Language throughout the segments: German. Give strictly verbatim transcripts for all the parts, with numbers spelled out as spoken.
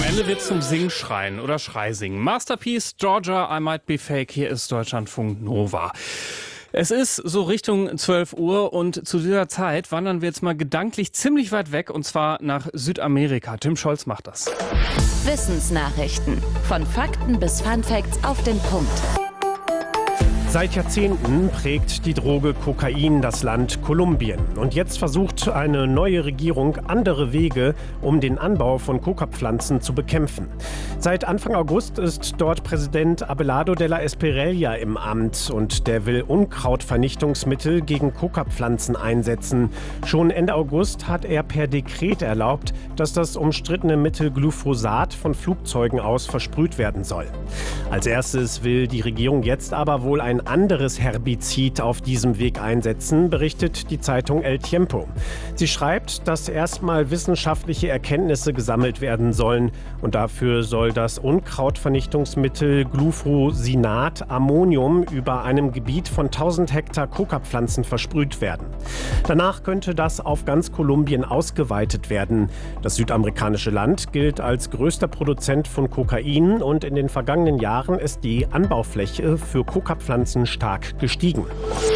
Ende wird zum Singschreien oder Schreisingen. Masterpiece, Georgia, I Might Be Fake. Hier ist Deutschlandfunk Nova. Es ist so Richtung zwölf Uhr und zu dieser Zeit wandern wir jetzt mal gedanklich ziemlich weit weg, und zwar nach Südamerika. Tim Scholz macht das. Wissensnachrichten. Von Fakten bis Funfacts auf den Punkt. Seit Jahrzehnten prägt die Droge Kokain das Land Kolumbien. Und jetzt versucht eine neue Regierung andere Wege, um den Anbau von Coca-Pflanzen zu bekämpfen. Seit Anfang August ist dort Präsident Abelardo de la Espriella im Amt und der will Unkrautvernichtungsmittel gegen Coca-Pflanzen einsetzen. Schon Ende August hat er per Dekret erlaubt, dass das umstrittene Mittel Glyphosat von Flugzeugen aus versprüht werden soll. Als erstes will die Regierung jetzt aber wohl ein anderes Herbizid auf diesem Weg einsetzen, berichtet die Zeitung El Tiempo. Sie schreibt, dass erstmal wissenschaftliche Erkenntnisse gesammelt werden sollen und dafür soll das Unkrautvernichtungsmittel Glufosinat Ammonium über einem Gebiet von tausend Hektar Coca-Pflanzen versprüht werden. Danach könnte das auf ganz Kolumbien ausgeweitet werden. Das südamerikanische Land gilt als größter Produzent von Kokain und in den vergangenen Jahren ist die Anbaufläche für Coca-Pflanzen stark gestiegen.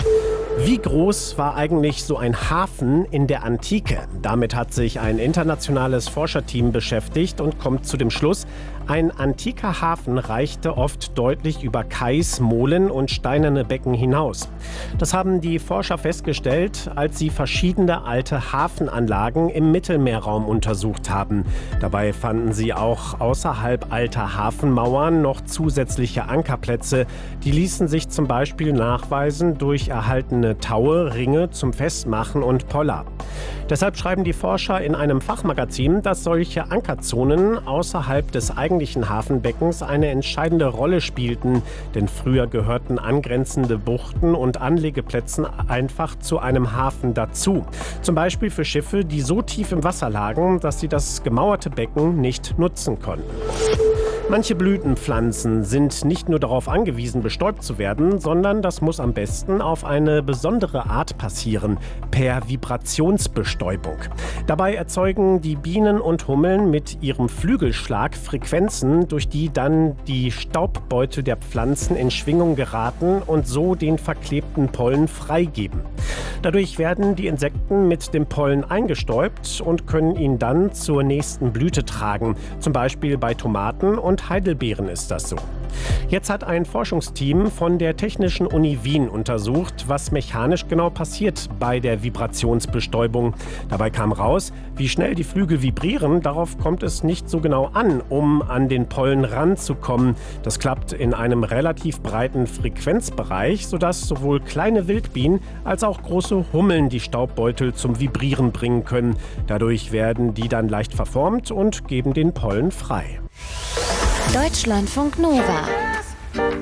Wie groß war eigentlich so ein Hafen in der Antike? Damit hat sich ein internationales Forscherteam beschäftigt und kommt zu dem Schluss, ein antiker Hafen reichte oft deutlich über Kais, Molen und steinerne Becken hinaus. Das haben die Forscher festgestellt, als sie verschiedene alte Hafenanlagen im Mittelmeerraum untersucht haben. Dabei fanden sie auch außerhalb alter Hafenmauern noch zusätzliche Ankerplätze. Die ließen sich zum Beispiel nachweisen durch erhaltene Taue, Ringe zum Festmachen und Poller. Deshalb schreiben die Forscher in einem Fachmagazin, dass solche Ankerzonen außerhalb des eigentlichen Hafenbeckens eine entscheidende Rolle spielten, denn früher gehörten angrenzende Buchten und Anlegeplätze einfach zu einem Hafen dazu. Zum Beispiel für Schiffe, die so tief im Wasser lagen, dass sie das gemauerte Becken nicht nutzen konnten. Manche Blütenpflanzen sind nicht nur darauf angewiesen, bestäubt zu werden, sondern das muss am besten auf eine besondere Art passieren, per Vibrationsbestäubung. Dabei erzeugen die Bienen und Hummeln mit ihrem Flügelschlag Frequenzen, durch die dann die Staubbeutel der Pflanzen in Schwingung geraten und so den verklebten Pollen freigeben. Dadurch werden die Insekten mit dem Pollen eingestäubt und können ihn dann zur nächsten Blüte tragen, zum Beispiel bei Tomaten und Heidelbeeren ist das so. Jetzt hat ein Forschungsteam von der Technischen Uni Wien untersucht, was mechanisch genau passiert bei der Vibrationsbestäubung. Dabei kam raus, wie schnell die Flügel vibrieren, darauf kommt es nicht so genau an, um an den Pollen ranzukommen. Das klappt in einem relativ breiten Frequenzbereich, sodass sowohl kleine Wildbienen als auch große Hummeln die Staubbeutel zum Vibrieren bringen können. Dadurch werden die dann leicht verformt und geben den Pollen frei. Deutschlandfunk Nova.